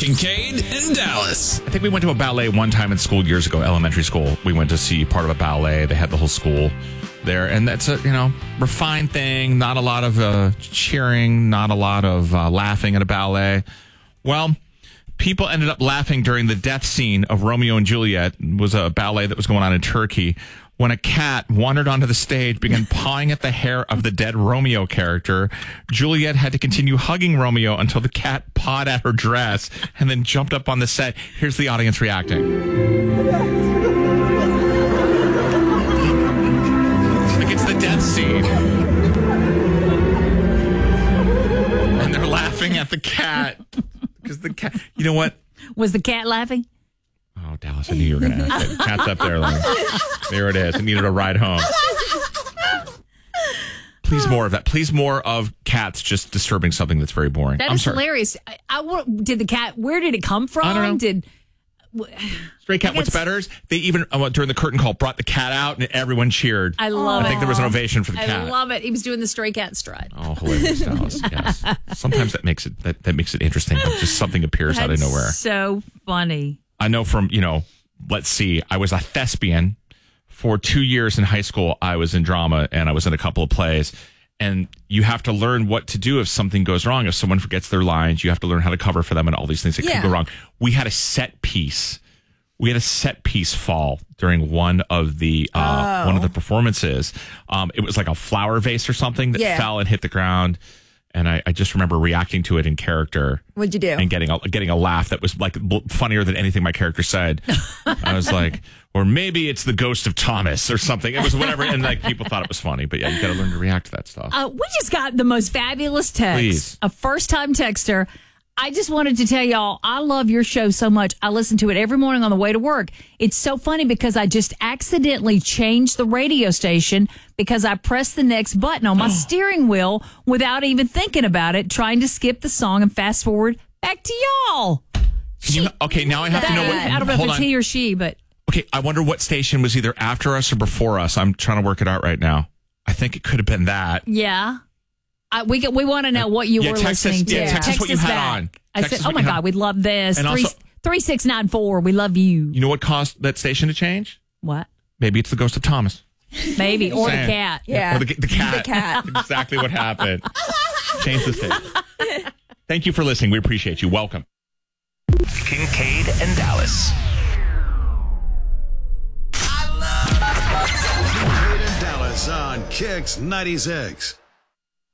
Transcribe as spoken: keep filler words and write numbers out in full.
Kincaid and Dallas. I think we went to a ballet one time in school years ago, elementary school. We went to see part of a ballet. They had the whole school there. And that's a, you know, refined thing. Not a lot of uh, cheering, not a lot of uh, laughing at a ballet. Well, people ended up laughing during the death scene of Romeo and Juliet. It was a ballet that was going on in Turkey. When a cat wandered onto the stage, began pawing at the hair of the dead Romeo character, Juliet had to continue hugging Romeo until the cat pawed at her dress and then jumped up on the set. Here's the audience reacting. Like it's the death scene. And they're laughing at the cat. Because the cat, you know what? Was the cat laughing? Oh, Dallas, I knew you were going to ask it. Cat's up there. Like, there it is. I needed a ride home. Please more of that. Please more of cats just disturbing something that's very boring. That I'm is sorry. hilarious. I, I want- did the cat? Where did it come from? I don't know. Did Stray Cat, I what's guess- better is they even, uh, during the curtain call, brought the cat out and everyone cheered. I love I it. think there was an ovation for the I cat. love it. He was doing the stray cat strut. Oh, hilarious, Dallas. Yes. Sometimes that makes it that, that makes it interesting. But just something appears out of That's nowhere. So funny. I know from, you know, let's see, I was a thespian for two years in high school. I was in drama and I was in a couple of plays. And you have to learn what to do if something goes wrong. If someone forgets their lines, you have to learn how to cover for them and all these things that Yeah. could go wrong. We had a set piece. We had a set piece fall during one of the uh, Oh. one of the performances. Um, it was like a flower vase or something that Yeah. fell and hit the ground. And I, I just remember reacting to it in character. What'd you do? And getting a, getting a laugh that was like bl- funnier than anything my character said. I was like, or maybe it's the ghost of Thomas or something. It was whatever. And like people thought it was funny. But yeah, you got to learn to react to that stuff. Uh, we just got the most fabulous text. Please. A first-time texter. I just wanted to tell y'all, I love your show so much. I listen to it every morning on the way to work. It's so funny because I just accidentally changed the radio station because I pressed the next button on my steering wheel without even thinking about it, trying to skip the song and fast forward back to y'all. Can you, okay, now I have to know what. I don't know if hold it's on. he or she, but Okay, I wonder what station was either after us or before us. I'm trying to work it out right now. I think it could have been that. yeah. I, we get, we want to know what you Yeah, were text us- listening yeah, to. text us what you had back. on. I Text said, us oh what my you had- God, we love this. And Three, also- three six nine four. We love you. You know what caused that station to change? What? Maybe it's the ghost of Thomas. Maybe. Or the Saying. cat. Yeah. Or the, the cat. The cat. Exactly what happened. Change the station. Thank you for listening. We appreciate you. Welcome. Kincaid and Dallas. Kincaid and Dallas on Kicks ninety-six.